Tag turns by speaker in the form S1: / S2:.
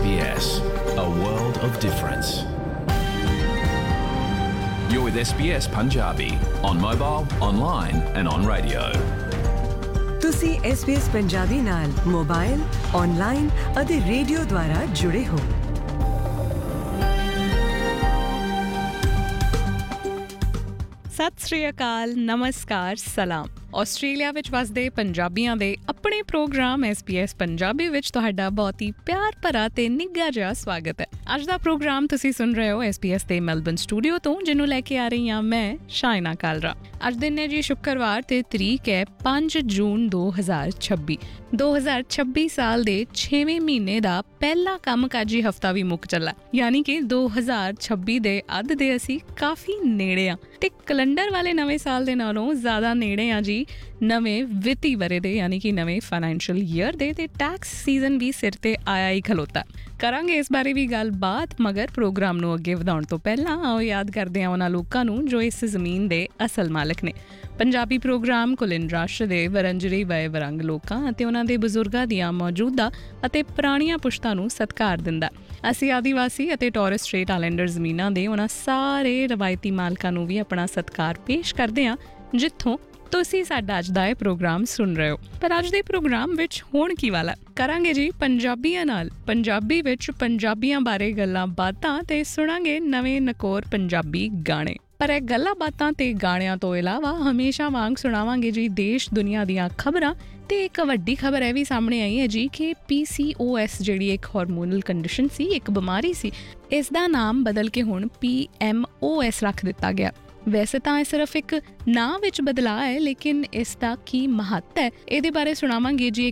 S1: SBS, a world of difference. You're with SBS Punjabi on mobile, online and on radio.
S2: ਤੁਸੀਂ SBS Punjabi ਨਾਲ mobile, online ਅਤੇ radio ਦੁਆਰਾ ਜੁੜੇ ਹੋ।
S3: ਸਤਿ ਸ਼੍ਰੀ ਅਕਾਲ, ਨਮਸਕਾਰ, ਸਲਾਮ। ਆਸਟ੍ਰੇਲੀਆ ਵਿੱਚ ਵਸਦੇ ਪੰਜਾਬੀਆਂ ਦੇ ਆਪਣੇ ਪ੍ਰੋਗਰਾਮ SBS ਪੰਜਾਬੀ ਵਿੱਚ ਤੁਹਾਡਾ ਬਹੁਤ ਹੀ ਪਿਆਰ ਭਰਾ ਤੇ ਨਿੱਘਾ ਜਿਹਾ ਸਵਾਗਤ ਹੈ। ਅੱਜ ਦਾ ਪ੍ਰੋਗਰਾਮ ਤੁਸੀਂ ਸੁਣ ਰਹੇ ਹੋ SBS ਦੇ ਮੈਲਬਨ ਸਟੂਡੀਓ ਤੋਂ, ਜਿਹਨੂੰ ਲੈ ਕੇ ਆ ਰਹੀ ਹਾਂ ਮੈਂ ਸ਼ਾਇਨਾ ਕਾਲਰਾ। ਅੱਜ ਦਿਨ ਹੈ ਜੀ ਸ਼ੁੱਕਰਵਾਰ ਤੇ ਤਰੀਕ ਹੈ 5 ਜੂਨ 2026। 2026 ਸਾਲ ਦੇ 6ਵੇਂ ਮਹੀਨੇ ਦਾ ਪਹਿਲਾ ਕੰਮਕਾਜੀ ਹਫ਼ਤਾ ਵੀ ਮੁੱਕ ਚੱਲਾ, ਯਾਨੀ ਕਿ 2026 ਦੇ ਅੱਧ ਦੇ ਅਸੀਂ ਕਾਫੀ ਨੇੜੇ ਆ ਤੇ ਕੈਲੰਡਰ ਵਾਲੇ ਨਵੇਂ ਸਾਲ ਦੇ ਨਾਲੋਂ ਜ਼ਿਆਦਾ ਨੇੜੇ ਆ ਜੀ ਨਵੇਂ ਵਿੱਤੀ ਵਰੇ ਦੇ, ਯਾਨੀ ਕਿ ਨਵੇਂ ਫਾਈਨੈਂਸ਼ੀਅਲ ਈਅਰ ਦੇ, ਤੇ ਟੈਕਸ ਸੀਜ਼ਨ ਵੀ ਸਿਰ ਤੇ ਆਇਆ ਹੀ ਖਲੋਤਾ। ਕਰਾਂਗੇ ਇਸ ਬਾਰੇ ਵੀ ਗੱਲਬਾਤ, ਮਗਰ ਪ੍ਰੋਗਰਾਮ ਨੂੰ ਅੱਗੇ ਵਧਾਉਣ ਤੋਂ ਪਹਿਲਾਂ ਆਓ ਯਾਦ ਕਰਦੇ ਹਾਂ ਉਹਨਾਂ ਲੋਕਾਂ ਨੂੰ ਜੋ ਇਸ ਜ਼ਮੀਨ ਦੇ ਅਸਲ ਮਾਲਕ ਨੇ। ਪੰਜਾਬੀ ਪ੍ਰੋਗਰਾਮ ਕੁਲੀਨ ਰਾਸ਼ਟਰ ਦੇ ਵਰੰਜਰੀ ਵਏ ਵਰੰਗ ਲੋਕਾਂ ਅਤੇ ਉਹਨਾਂ ਦੇ ਬਜ਼ੁਰਗਾਂ ਦੀਆਂ ਮੌਜੂਦਾ ਅਤੇ ਪੁਰਾਣੀਆਂ ਪੁਸ਼ਤਾਂ ਨੂੰ ਸਤਿਕਾਰ ਦਿੰਦਾ। ਅਸੀਂ ਆਦੀਵਾਸੀ ਅਤੇ ਟੋਰਸ ਸਟ੍ਰੇਟ ਆਈਲੈਂਡਰ ਜ਼ਮੀਨਾਂ ਦੇ ਉਹਨਾਂ ਸਾਰੇ ਰਵਾਇਤੀ ਮਾਲਕਾਂ ਨੂੰ ਵੀ ਆਪਣਾ ਸਤਿਕਾਰ ਪੇਸ਼ ਕਰਦੇ ਹਾਂ ਜਿੱਥੋਂ ਤੁਸੀਂ ਸਾਡਾ ਅੱਜ ਦਾ ਇਹ ਪ੍ਰੋਗਰਾਮ ਸੁਣ ਰਹੇ ਹੋ। ਪਰ ਅੱਜ ਦੇ ਪ੍ਰੋਗਰਾਮ ਵਿੱਚ ਹੋਣ ਕੀ ਵਾਲਾ, ਕਰਾਂਗੇ ਜੀ ਪੰਜਾਬੀਆਂ ਨਾਲ ਪੰਜਾਬੀ ਵਿੱਚ ਪੰਜਾਬੀਆਂ ਬਾਰੇ ਗੱਲਾਂ ਬਾਤਾਂ ਤੇ ਸੁਣਾਂਗੇ ਨਵੇਂ ਨਕੋਰ ਪੰਜਾਬੀ ਗਾਣੇ। ਪਰ ਇਹ ਗੱਲਾਂ ਬਾਤਾਂ ਤੇ ਗਾਣਿਆਂ ਤੋਂ ਇਲਾਵਾ ਹਮੇਸ਼ਾ ਵਾਂਗ ਸੁਣਾਵਾਂਗੇ ਜੀ ਦੇਸ਼ ਦੁਨੀਆ ਦੀਆਂ ਖਬਰਾਂ। ਤੇ ਇੱਕ ਵੱਡੀ ਖਬਰ ਇਹ ਵੀ ਸਾਹਮਣੇ ਆਈ ਹੈ ਜੀ ਕਿ PCOS ਜਿਹੜੀ ਇੱਕ ਹਾਰਮੋਨਲ ਕੰਡੀਸ਼ਨ ਸੀ, ਇੱਕ ਬਿਮਾਰੀ ਸੀ, ਇਸ ਦਾ ਨਾਮ ਬਦਲ ਕੇ ਹੁਣ PMOS ਰੱਖ ਦਿੱਤਾ ਗਿਆ। ਵੈਸੇ ਤਾਂ ਇਹ ਸਿਰਫ ਇੱਕ ਨਾਂ ਵਿੱਚ ਬਦਲਾਅ ਹੈ, ਲੇਕਿਨ ਇਸ ਦਾ ਕੀ ਮਹੱਤਵ ਹੈ ਇਹਦੇ ਬਾਰੇ ਸੁਣਾਵਾਂਗੇ ਜੀ